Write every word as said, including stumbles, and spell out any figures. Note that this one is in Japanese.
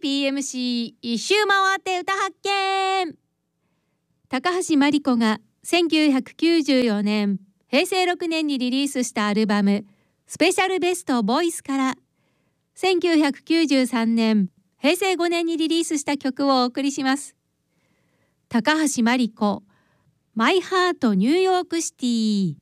ピーエムシー 一周回って歌発見。高橋真梨子がせんきゅうひゃくきゅうじゅうよねんへいせいろくねんにリリースしたアルバムスペシャルベストボイスからせんきゅうひゃくきゅうじゅうさんねんへいせいごねんにリリースした曲をお送りします。高橋真梨子マイハートニューヨークシティ。